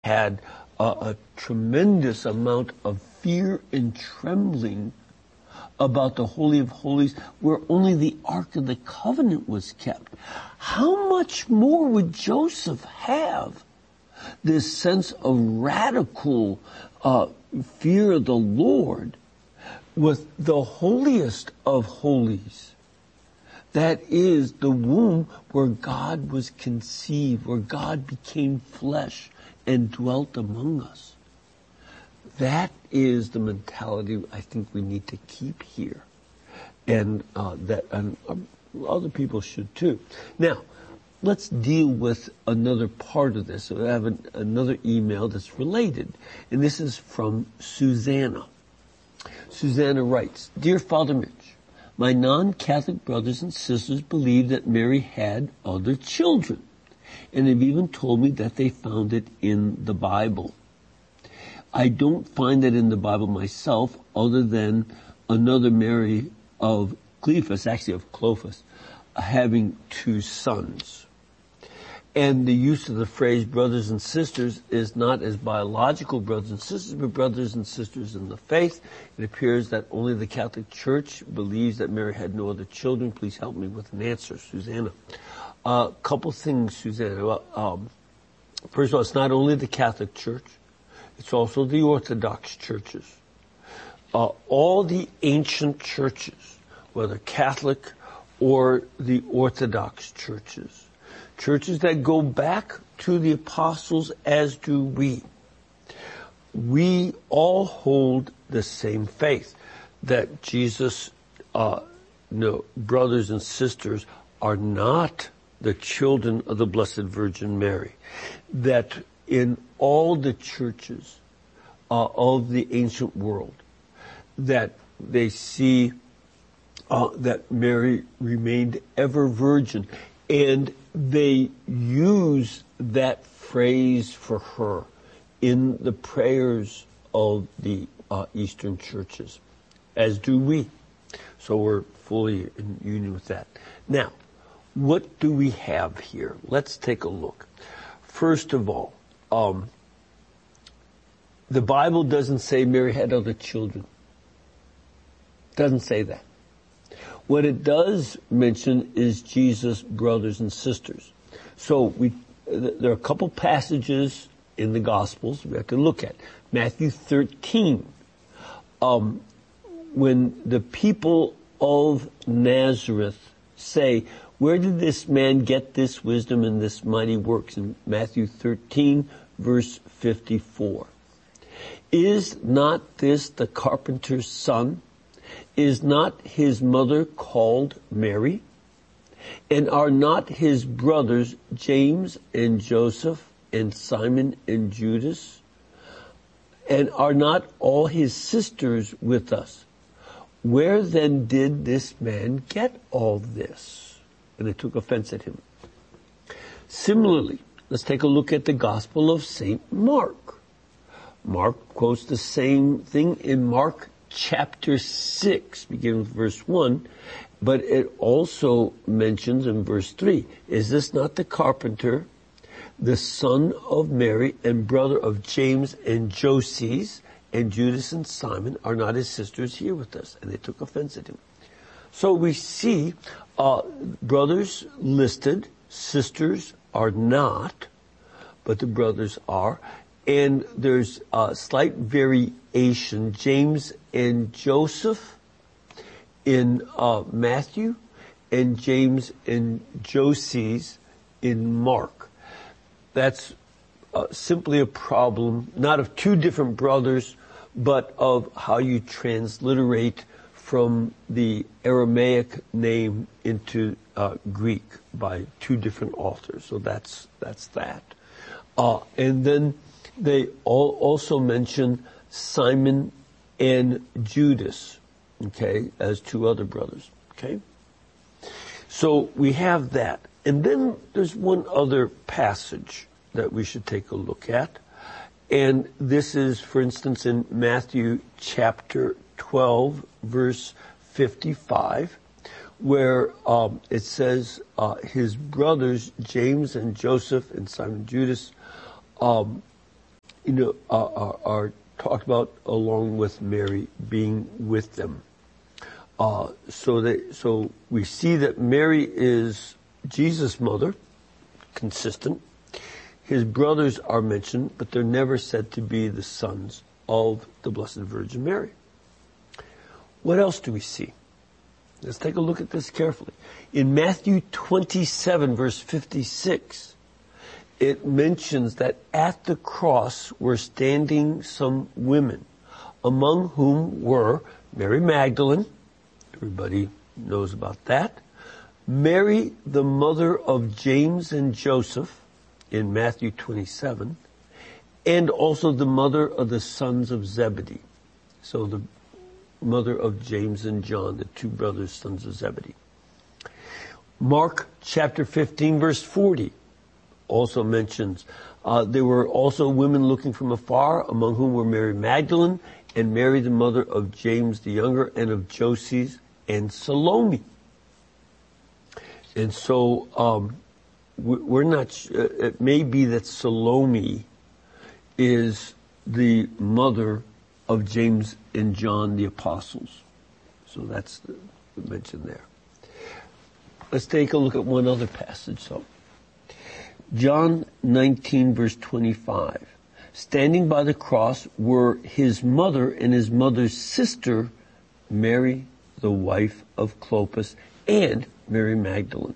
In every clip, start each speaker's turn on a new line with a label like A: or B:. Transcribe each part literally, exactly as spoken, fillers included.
A: had a, a tremendous amount of fear and trembling about the Holy of Holies, where only the Ark of the Covenant was kept. How much more would Joseph have this sense of radical uh, fear of the Lord with the holiest of holies? That is the womb where God was conceived, where God became flesh and dwelt among us. That is the mentality I think we need to keep here, and uh, that and, um, other people should too. Now, let's deal with another part of this. So I have an, another email that's related, and this is from Susanna. Susanna writes, "Dear Father Mitch, my non-Catholic brothers and sisters believe that Mary had other children, and have even told me that they found it in the Bible. I don't find it in the Bible myself, other than another Mary of Cleophas, actually of Clophas, having two sons. And the use of the phrase brothers and sisters is not as biological brothers and sisters, but brothers and sisters in the faith. It appears that only the Catholic Church believes that Mary had no other children. Please help me with an answer, Susanna." A uh, couple things, Susanna. Um, first of all, it's not only the Catholic Church. It's also the Orthodox churches. Uh, all the ancient churches, whether Catholic or the Orthodox churches, churches that go back to the apostles, as do we, we all hold the same faith, that Jesus, uh, no, brothers and sisters are not the children of the Blessed Virgin Mary, that in all the churches uh, of the ancient world, that they see uh, that Mary remained ever virgin, and they use that phrase for her in the prayers of the uh, Eastern churches, as do we. So we're fully in union with that. Now, what do we have here? Let's take a look. First of all, um, the Bible doesn't say Mary had other children. Doesn't say that. What it does mention is Jesus' brothers and sisters. So we, there are a couple passages in the Gospels we have to look at. Matthew thirteen, um, when the people of Nazareth say, "Where did this man get this wisdom and this mighty works?" In Matthew thirteen, verse fifty-four. "Is not this the carpenter's son? Is not his mother called Mary? And are not his brothers James and Joseph and Simon and Judas? And are not all his sisters with us? Where then did this man get all this?" And they took offense at him. Similarly, let's take a look at the Gospel of Saint Mark. Mark quotes the same thing in Mark chapter six, beginning with verse one, but it also mentions in verse three, "Is this not the carpenter, the son of Mary and brother of James and Joses, and Judas and Simon? Are not his sisters here with us?" And they took offense at him. So we see uh, brothers listed, sisters are not, but the brothers are. And there's a slight variation. James and Joseph in uh, Matthew, and James and Joses in Mark. That's uh, simply a problem, not of two different brothers, but of how you transliterate from the Aramaic name into uh, Greek by two different authors. So that's that's that. Uh, and then they all also mention Simon and Judas, okay, as two other brothers, okay? So we have that. And then there's one other passage that we should take a look at. And this is, for instance, in Matthew chapter twelve, verse fifty-five, where um, it says uh, his brothers, James and Joseph and Simon Judas, um, you know, are, are, are talked about along with Mary being with them. Uh, so that, so we see that Mary is Jesus' mother, consistent. His brothers are mentioned, but they're never said to be the sons of the Blessed Virgin Mary. What else do we see? Let's take a look at this carefully. In Matthew twenty-seven, verse fifty-six, it mentions that at the cross were standing some women, among whom were Mary Magdalene, everybody knows about that, Mary, the mother of James and Joseph, in Matthew twenty-seven, and also the mother of the sons of Zebedee. So the mother of James and John, the two brothers, sons of Zebedee. Mark chapter fifteen, verse forty, also mentions uh, there were also women looking from afar, among whom were Mary Magdalene and Mary, the mother of James the younger, and of Joses and Salome. And so um, we're not. Uh, it may be that Salome is the mother of James and John the apostles. So that's the, the mention there. Let's take a look at one other passage. So, John nineteen, verse twenty-five. Standing by the cross were his mother and his mother's sister, Mary, the wife of Clopas, and Mary Magdalene.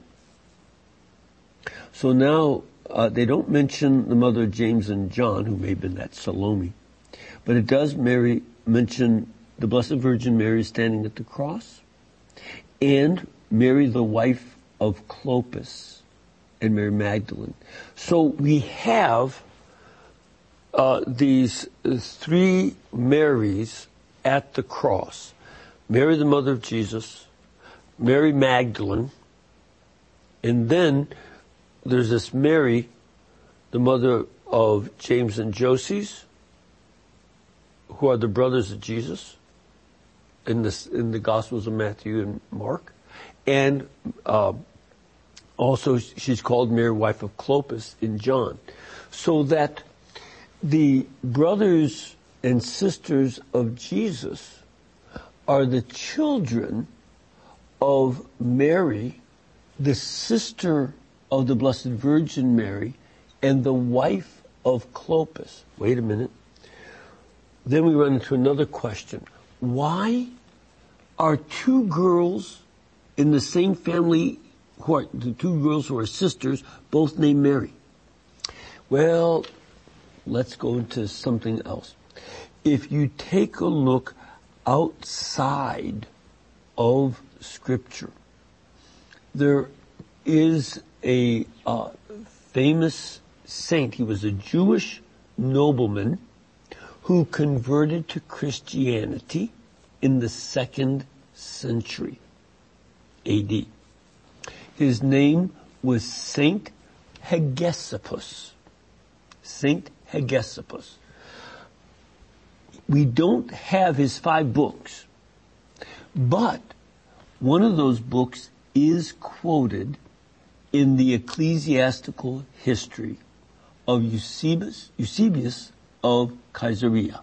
A: So now, uh, they don't mention the mother of James and John, who may have been that Salome, but it does Mary mention the Blessed Virgin Mary standing at the cross, and Mary, the wife of Clopas, and Mary Magdalene. So we have uh, these three Marys at the cross. Mary, the mother of Jesus, Mary Magdalene, and then there's this Mary, the mother of James and Joses, who are the brothers of Jesus in the, in the Gospels of Matthew and Mark. And uh, also she's called Mary, wife of Clopas, in John. So that the brothers and sisters of Jesus are the children of Mary, the sister of the Blessed Virgin Mary, and the wife of Clopas. Wait a minute. Then we run into another question. Why are two girls in the same family, who are the two girls who are sisters, both named Mary? Well, let's go into something else. If you take a look outside of Scripture, there is a uh, famous saint. He was a Jewish nobleman who converted to Christianity in the second century A D. His name was Saint Hegesippus. Saint Hegesippus. We don't have his five books, but one of those books is quoted in the ecclesiastical history of Eusebius, Eusebius of Caesarea.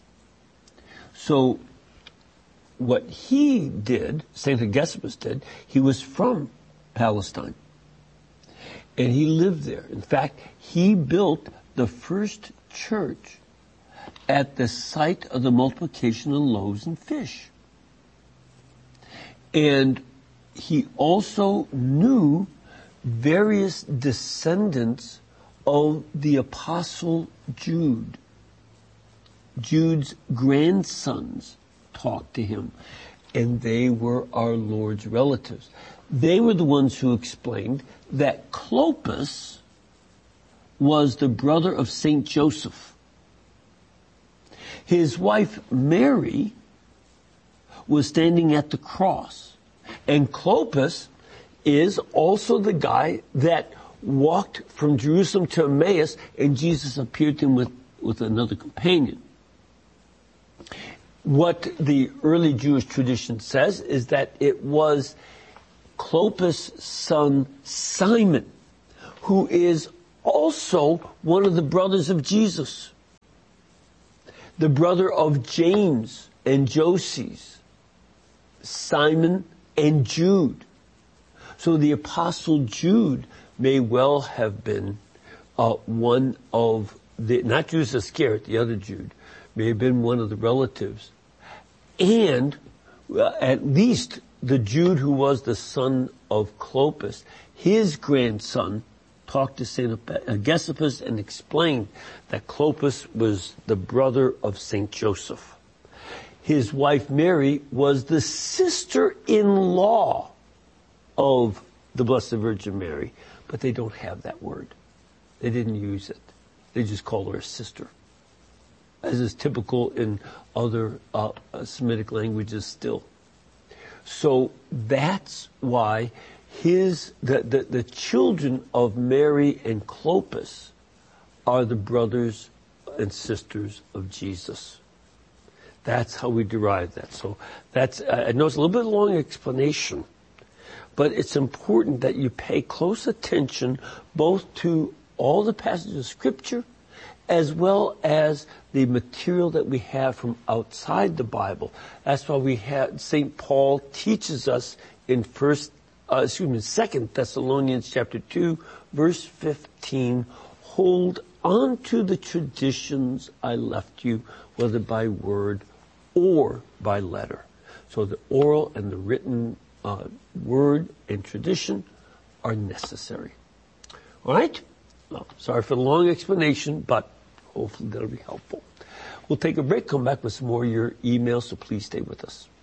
A: So what he did, Saint Hegesippus did, he was from Palestine. And he lived there. In fact, he built the first church at the site of the multiplication of loaves and fish. And he also knew various descendants of the Apostle Jude. Jude's grandsons talked to him, and they were our Lord's relatives. They were the ones who explained that Clopas was the brother of Saint Joseph. His wife Mary was standing at the cross, and Clopas is also the guy that walked from Jerusalem to Emmaus, and Jesus appeared to him with, with another companion. What the early Jewish tradition says is that it was Clopas' son Simon, who is also one of the brothers of Jesus. the brother of James and Joses, Simon and Jude. So the apostle Jude may well have been uh, one of the, not Judas Iscariot, the other Jude, may have been one of the relatives. And uh, at least the Jude who was the son of Clopas, his grandson talked to Saint Agesippus and explained that Clopas was the brother of Saint Joseph. His wife Mary was the sister-in-law of the Blessed Virgin Mary, but they don't have that word. They didn't use it. They just call her a sister, as is typical in other uh, Semitic languages still. So that's why his the, the, the children of Mary and Clopas are the brothers and sisters of Jesus. That's how we derive that. So that's, I know it's a little bit long explanation, but it's important that you pay close attention both to all the passages of Scripture as well as the material that we have from outside the Bible. That's why we have, Saint Paul teaches us in first, uh, excuse me, Second Thessalonians chapter two, verse fifteen, hold on to the traditions I left you, whether by word or by letter. So the oral and the written uh, word and tradition are necessary. All right? Well, sorry for the long explanation, but hopefully that'll be helpful. We'll take a break, come back with some more of your emails, so please stay with us.